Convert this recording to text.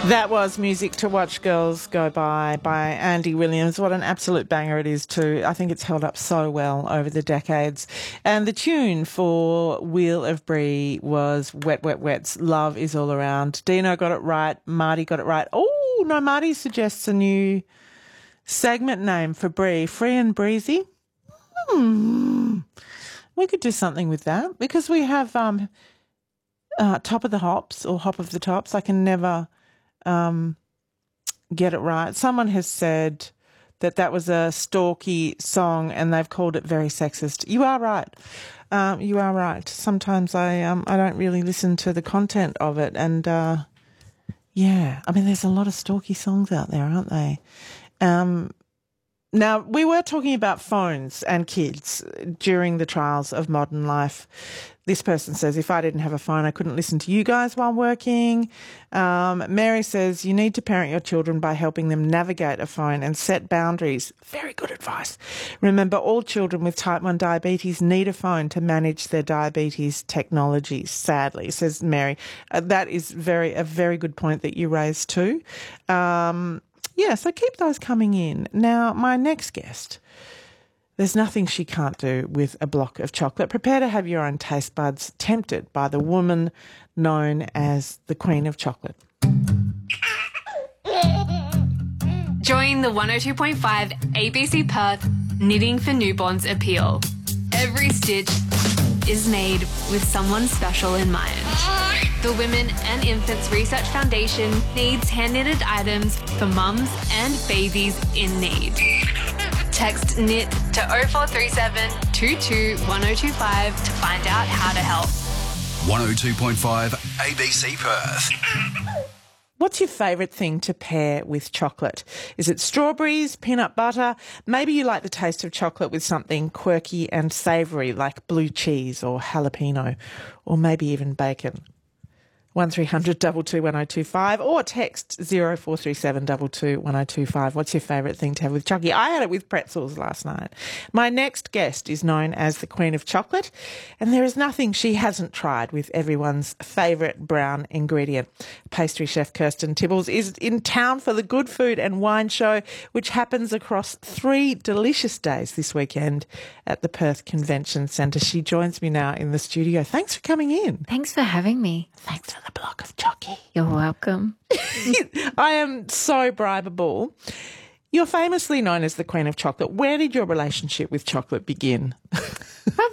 That was Music to Watch Girls Go By Andy Williams. What an absolute banger it is too. I think it's held up so well over the decades. And the tune for Wheel of Brie was Wet Wet Wet's Love Is All Around. Dino got it right. Marty got it right. Oh, no, Marty suggests a new segment name for Brie. Free and Breezy. We could do something with that because we have Top of the Hops or Hop of the Tops. I can never get it right. Someone has said that was a stalky song and they've called it very sexist. You are right. You are right. Sometimes I don't really listen to the content of it, and yeah, I mean, there's a lot of stalky songs out there, aren't they? Now, we were talking about phones and kids during the trials of modern life. This person says, if I didn't have a phone, I couldn't listen to you guys while working. Mary says, you need to parent your children by helping them navigate a phone and set boundaries. Very good advice. Remember, all children with type 1 diabetes need a phone to manage their diabetes technology, sadly, says Mary. That is a very good point that you raised too. Yeah, so keep those coming in. Now, my next guest, there's nothing she can't do with a block of chocolate. Prepare to have your own taste buds tempted by the woman known as the Queen of Chocolate. Join the 102.5 ABC Perth Knitting for Newborns appeal. Every stitch is made with someone special in mind. The Women and Infants Research Foundation needs hand-knitted items for mums and babies in need. Text KNIT to 0437 22 1025 to find out how to help. 102.5 ABC Perth. What's your favourite thing to pair with chocolate? Is it strawberries, peanut butter? Maybe you like the taste of chocolate with something quirky and savoury like blue cheese or jalapeno, or maybe even bacon. 1300 22 1025 or text 0437 22 1025. What's your favourite thing to have with chocolate? I had it with pretzels last night. My next guest is known as the Queen of Chocolate, and there is nothing she hasn't tried with everyone's favourite brown ingredient. Pastry chef Kirsten Tibbles is in town for the Good Food and Wine Show, which happens across 3 delicious days this weekend at the Perth Convention Centre. She joins me now in the studio. Thanks for coming in. Thanks for having me. Thanks for the block of chocky. You're welcome. I am so bribable. You're famously known as the Queen of Chocolate. Where did your relationship with chocolate begin?